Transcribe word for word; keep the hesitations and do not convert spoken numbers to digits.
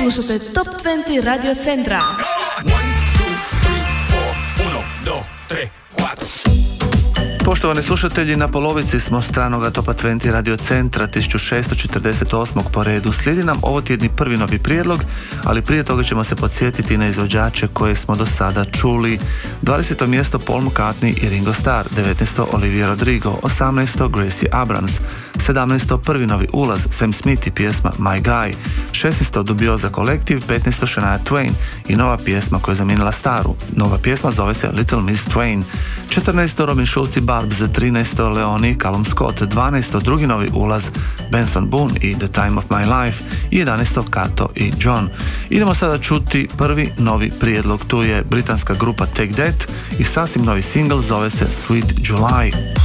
Slušate Top dvadeset Radio Centra. Poštovani slušatelji, na polovici smo stranoga Topa dvadeset Radio Centra tisuću šesto četrdeset osam po redu. Slijedi nam ovotjedni prvi novi prijedlog, ali prije toga ćemo se podsjetiti na izvođače koje smo do sada čuli. dvadeseto mjesto Paul McCartney i Ringo Starr, devetnaesto Olivia Rodrigo, osamnaesto Gracie Abrams, sedamnaesto prvi novi ulaz Sam Smith i pjesma My Guy, šesnaesto Dubioza Collective, petnaesto Shania Twain i nova pjesma koja je zamijenila staru. Nova pjesma zove se Little Miss Twain. četrnaesto Robin Schulz i Barbs, trinaesto Leoni i Callum Scott, dvanaesto drugi novi ulaz Benson Boone i The Time of My Life i jedanaesto Kato i John. Idemo sada čuti prvi novi prijedlog. Tu je britanska grupa Take That i sasvim novi single zove se Sweet July.